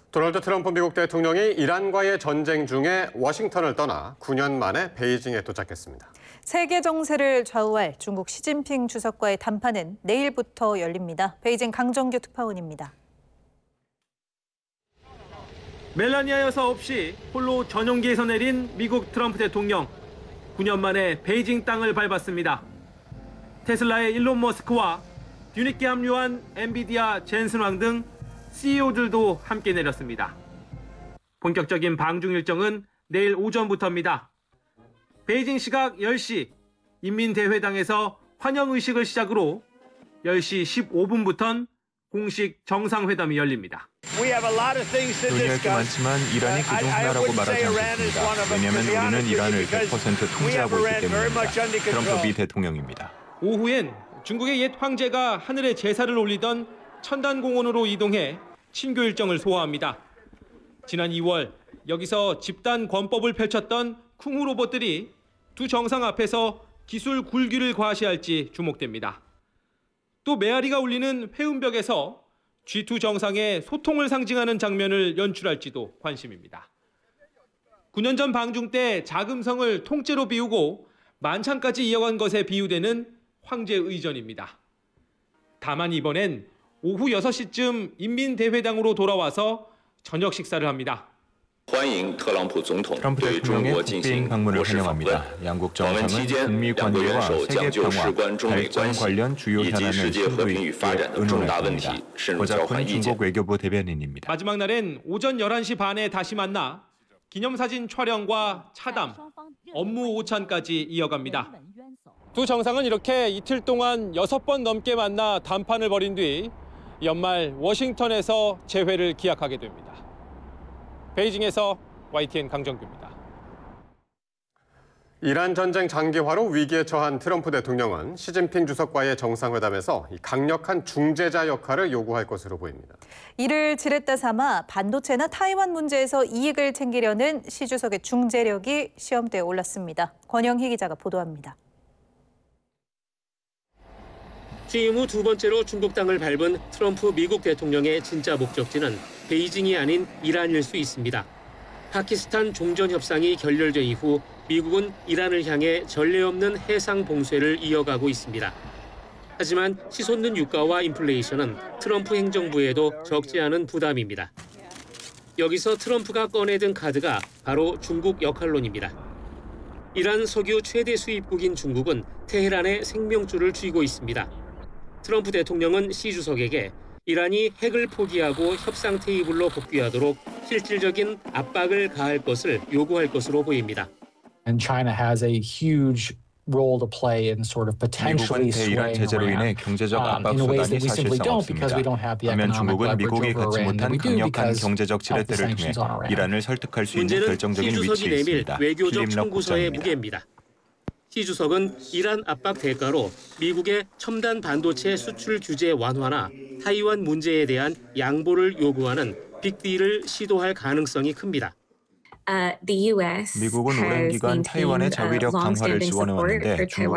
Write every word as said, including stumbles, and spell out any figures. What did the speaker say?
도널드 트럼프 미국 대통령이 이란과의 전쟁 중에 워싱턴을 떠나 구 년 만에 베이징에 도착했습니다. 세계 정세를 좌우할 중국 시진핑 주석과의 담판은 내일부터 열립니다. 베이징 강정규 특파원입니다. 멜라니아 여사 없이 홀로 전용기에서 내린 미국 트럼프 대통령. 구 년 만에 베이징 땅을 밟았습니다. 테슬라의 일론 머스크와 뒤늦게 합류한 엔비디아 젠슨 왕 등 씨이오들도 함께 내렸습니다. 본격적인 방중 일정은 내일 오전부터입니다. 베이징 시각 열 시 인민대회당에서 환영의식을 시작으로 열 시 십오 분부턴 공식 정상회담이 열립니다. 논의할 게 많지만 이란이 그중 하나라고 말하지 않겠습니다. 왜냐하면 우리는 이란을 백 퍼센트 통제하고 있기 때문입니다. 트럼프 미 대통령입니다. 오후엔 중국의 옛 황제가 하늘에 제사를 올리던 천단공원으로 이동해 친교 일정을 소화합니다. 지난 이월 여기서 집단 권법을 펼쳤던 쿵후 로봇들이 두 정상 앞에서 기술 굴기를 과시할지 주목됩니다. 또 메아리가 울리는 회음벽에서 지 투 정상의 소통을 상징하는 장면을 연출할지도 관심입니다. 구 년 전 방중 때 자금성을 통째로 비우고 만찬까지 이어간 것에 비유되는 황제 의전입니다. 다만 이번엔 오후 여섯 시쯤 인민대회당으로 돌아와서 저녁 식사를 합니다. 트럼프 대통령의 북베잉 방문을 환영합니다. 양국 정상은 북미 관계와 세계 평화, 발전 관련 주요 현안을 심도 있게 의논했습니다. 고작훈 중국 외교부 대변인입니다. 마지막 날엔 오전 열한 시 반에 다시 만나 기념사진 촬영과 차담, 업무 오찬까지 이어갑니다. 두 정상은 이렇게 이틀 동안 여섯 번 넘게 만나 담판을 벌인 뒤 연말 워싱턴에서 재회를 기약하게 됩니다. 베이징에서 와이티엔 강정규입니다. 이란 전쟁 장기화로 위기에 처한 트럼프 대통령은 시진핑 주석과의 정상회담에서 강력한 중재자 역할을 요구할 것으로 보입니다. 이를 지렛대 삼아 반도체나 타이완 문제에서 이익을 챙기려는 시 주석의 중재력이 시험대에 올랐습니다. 권영희 기자가 보도합니다. 취임 후 두 번째로 중국 땅을 밟은 트럼프 미국 대통령의 진짜 목적지는 베이징이 아닌 이란일 수 있습니다. 파키스탄 종전 협상이 결렬된 이후 미국은 이란을 향해 전례 없는 해상 봉쇄를 이어가고 있습니다. 하지만 치솟는 유가와 인플레이션은 트럼프 행정부에도 적지 않은 부담입니다. 여기서 트럼프가 꺼내든 카드가 바로 중국 역할론입니다. 이란 석유 최대 수입국인 중국은 테헤란의 생명줄을 쥐고 있습니다. 트럼프 대통령은 시 주석에게 이란이 핵을 포기하고 협상 테이블로 복귀하도록 실질적인 압박을 가할 것을 요구할 것으로 보입니다. And China has a huge role to play in sort of potentially 미국은 대이란 제재로 인해 경제적 압박 수단이 사실상 없습니다. 반면 중국은 미국이 갖지 못한 강력한 경제적 지렛대를 통해 이란을 설득할 수 있는 결정적인 위치에 있습니다. 외교적 청구서의 무게입니다. 시 주석은 이란 압박 대가로 미국의 첨단 반도체 수출 규제 완화나 타이완 문제에 대한 양보를 요구하는 빅딜을 시도할 가능성이 큽니다. 미국은 오랜 기간 타이완의 자위력 강화를 지원해왔는데 중국